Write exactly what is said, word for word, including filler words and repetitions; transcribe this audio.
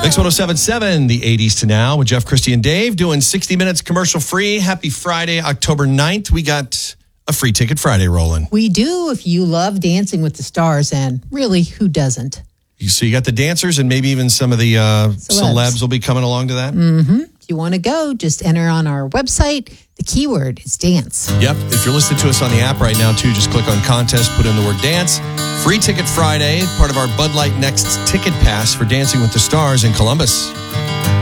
Mix one oh seven point seven, the eighties to now, with Jeff, Christy, and Dave doing sixty minutes commercial free. Happy Friday, October ninth. We got a free ticket Friday rolling. We do if you love Dancing with the Stars, and really, who doesn't? So you got the dancers and maybe even some of the uh, celebs. celebs will be coming along to that? Mm-hmm. If you want to go, just enter on our website. The keyword is dance. Yep. If you're listening to us on the app right now, too, just click on contest, put in the word dance. Free ticket Friday, part of our Bud Light Next ticket pass for Dancing with the Stars in Columbus.